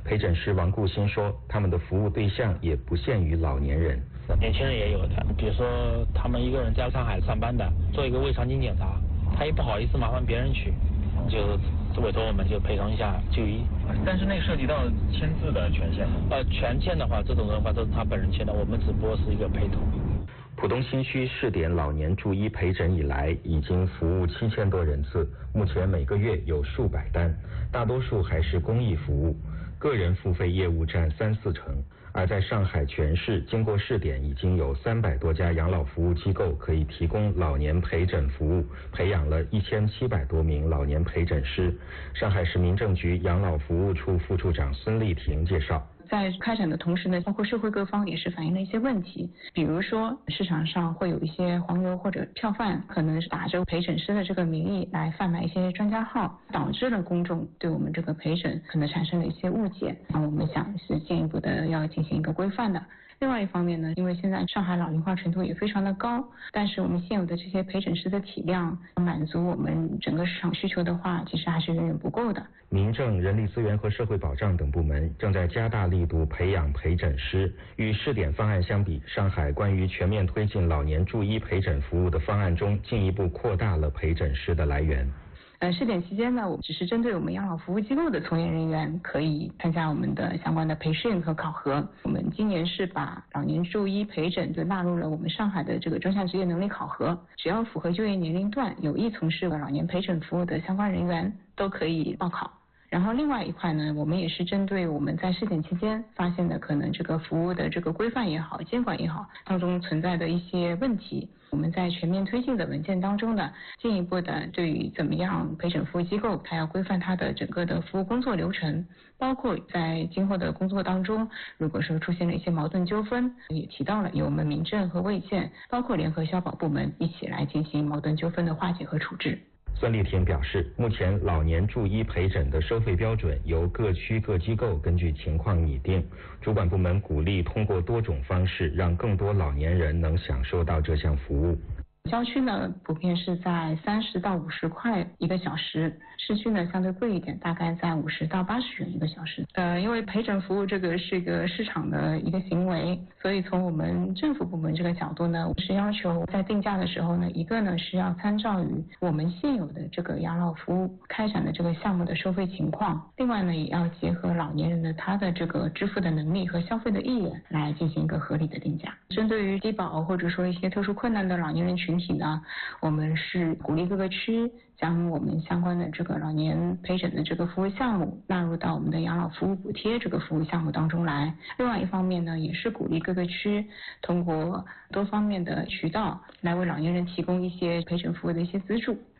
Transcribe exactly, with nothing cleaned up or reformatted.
陪诊师王顾新说，他们的服务对象也不限于老年人， 年轻人也有的，比如说他们一个人在上海上班的，做一个胃肠镜检查，他也不好意思麻烦别人去，就委托我们就陪同一下就医。 但是那个涉及到签字的权限吗？ 呃，全签的话，这种的话都是他本人签的，我们只不过是一个陪同。 浦东新区试点老年助医陪诊以来，已经服务七千多人次，目前每个月有数百单，大多数还是公益服务，个人付费业务占三四成。而在上海全市，经过试点，已经有三百多家养老服务机构可以提供老年陪诊服务，培养了一千七百多名老年陪诊师。上海市民政局养老服务处副处长孙丽婷介绍。 在开展的同时呢，包括社会各方也是反映了一些问题，比如说市场上会有一些黄牛或者票贩，可能是打着陪诊师的这个名义来贩卖一些专家号，导致了公众对我们这个陪诊可能产生了一些误解。那我们想是进一步的要进行一个规范的。另外一方面呢，因为现在上海老龄化程度也非常的高，但是我们现有的这些陪诊师的体量满足我们整个市场需求的话，其实还是远远不够的。 民政、人力资源和社会保障等部门正在加大力度培养陪诊师。与试点方案相比，上海关于全面推进老年助医陪诊服务的方案中，进一步扩大了陪诊师的来源。 呃，试点期间呢，我只是针对我们养老服务机构的从业人员可以参加我们的相关的培训和考核。我们今年是把老年助医陪诊就纳入了我们上海的这个专项职业能力考核，只要符合就业年龄段、有意从事老年陪诊服务的相关人员都可以报考。然后另外一块呢，我们也是针对我们在试点期间发现的可能这个服务的这个规范也好、监管也好当中存在的一些问题，我们在全面推进的文件当中呢，进一步的对于怎么样陪诊服务机构它要规范它的整个的服务工作流程，包括在今后的工作当中，如果说出现了一些矛盾纠纷，也提到了由我们民政和卫健包括联合消保部门一起来进行矛盾纠纷的化解和处置。 孙丽婷表示，目前老年助医陪诊的收费标准由各区各机构根据情况拟定，主管部门鼓励通过多种方式，让更多老年人能享受到这项服务。 郊区呢，普遍是在三十到五十块一个小时，市区呢相对贵一点，大概在五十到八十元一个小时。呃，因为陪诊服务这个是一个市场的一个行为，所以从我们政府部门这个角度呢，是要求在定价的时候呢，一个呢是要参照于我们现有的这个养老服务开展的这个项目的收费情况，另外呢也要结合老年人的他的这个支付的能力和消费的意愿来进行一个合理的定价。针对于低保或者说一些特殊困难的老年人群体呢，我们是鼓励各个区将我们相关的这个老年陪诊的这个服务项目纳入到我们的养老服务补贴这个服务项目当中来。另外一方面呢，也是鼓励各个区通过多方面的渠道来为老年人提供一些陪诊服务的一些资助。